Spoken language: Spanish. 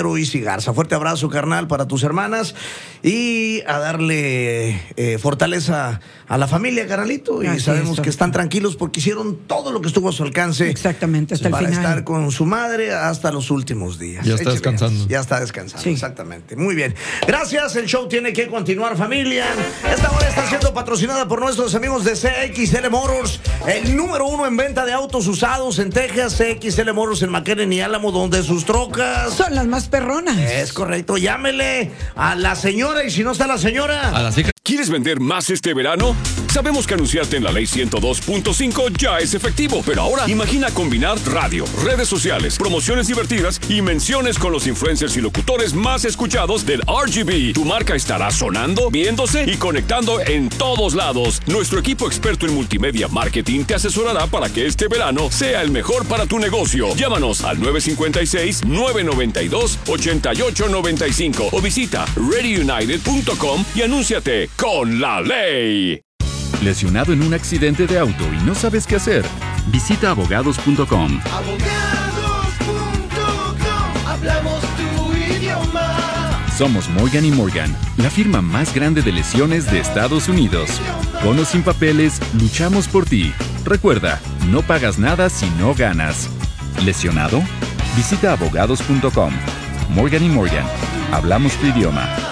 Easy Garza. Fuerte abrazo, carnal, para tus hermanas y a darle fortaleza a la familia, carnalito. Y Así sabemos es, que están tranquilos porque hicieron todo lo que estuvo a su alcance. Exactamente, hasta el para final. estar con su madre hasta los últimos días. Ya está Échale descansando. ganas. Ya está descansando, Sí. exactamente. Muy bien. Gracias, el show tiene que continuar, familia. Esta hora está siendo patrocinada por nuestros amigos de CXL Motors, el número 1 en venta de autos usados en Texas. CXL Motors en McAllen y Álamo, donde sus trocas Son las más perronas. es correcto. Llámele a la señora y si no está la señora, A las chicas. ¿Quieres vender más este verano? Sabemos que anunciarte en la Ley 102.5 ya es efectivo, pero ahora imagina combinar radio, redes sociales, promociones divertidas y menciones con los influencers y locutores más escuchados del RGB. Tu marca estará sonando, viéndose y conectando en todos lados. Nuestro equipo experto en multimedia marketing te asesorará para que este verano sea el mejor para tu negocio. Llámanos al 956-992-8895 o visita readyunited.com y anúnciate con la ley. ¿Lesionado en un accidente de auto y no sabes qué hacer? Visita abogados.com. Hablamos tu idioma. Somos Morgan & Morgan, la firma más grande de lesiones de Estados Unidos. Con o sin papeles, luchamos por ti. Recuerda, no pagas nada si no ganas. ¿Lesionado? Visita abogados.com. Morgan & Morgan, hablamos tu idioma.